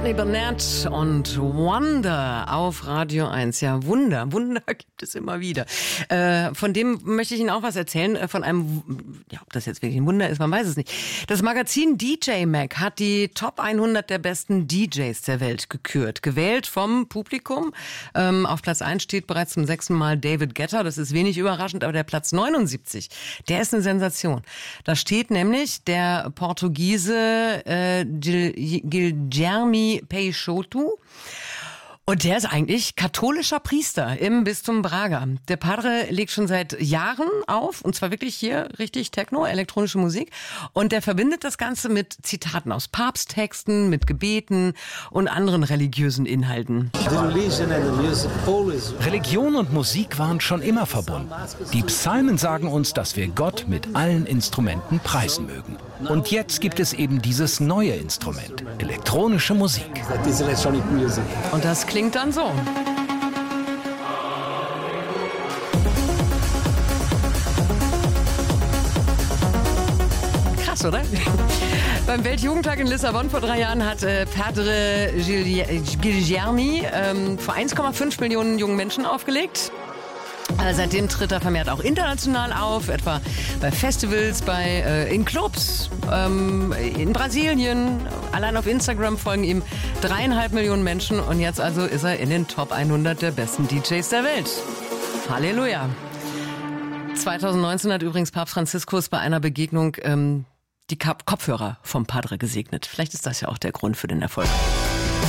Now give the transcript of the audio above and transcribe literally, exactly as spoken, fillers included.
Courtney Barnett und Wonder auf Radio eins. Ja, Wunder, Wunder gibt es immer wieder. Äh, von dem möchte ich Ihnen auch was erzählen. Äh, von einem, ja, ob das jetzt wirklich ein Wunder ist, man weiß es nicht. Das Magazin D J Mag hat die Top hundert der besten D Js der Welt gekürt. Gewählt vom Publikum. Ähm, auf Platz eins steht bereits zum sechsten Mal David Guetta. Das ist wenig überraschend, aber der Platz neunundsiebzig, der ist eine Sensation. Da steht nämlich der Portugiese äh, Gil, Guilherme Peixoto. Und der ist eigentlich katholischer Priester im Bistum Braga. Der Padre legt schon seit Jahren auf, und zwar wirklich hier richtig Techno, elektronische Musik. Und der verbindet das Ganze mit Zitaten aus Papsttexten, mit Gebeten und anderen religiösen Inhalten. Religion und Musik waren schon immer verbunden. Die Psalmen sagen uns, dass wir Gott mit allen Instrumenten preisen mögen. Und jetzt gibt es eben dieses neue Instrument, elektronische Musik. Und das klingt dann so. Krass, oder? Beim Weltjugendtag in Lissabon vor drei Jahren hat äh, Padre Guilherme ähm, vor eins Komma fünf Millionen jungen Menschen aufgelegt. Äh, seitdem tritt er vermehrt auch international auf, etwa bei Festivals, bei äh, in Clubs, ähm, in Brasilien. Allein auf Instagram folgen ihm dreieinhalb Millionen Menschen, und jetzt also ist er in den Top hundert der besten D Js der Welt. Halleluja. zwanzig neunzehn hat übrigens Papst Franziskus bei einer Begegnung ähm, die Kopfhörer vom Padre gesegnet. Vielleicht ist das ja auch der Grund für den Erfolg.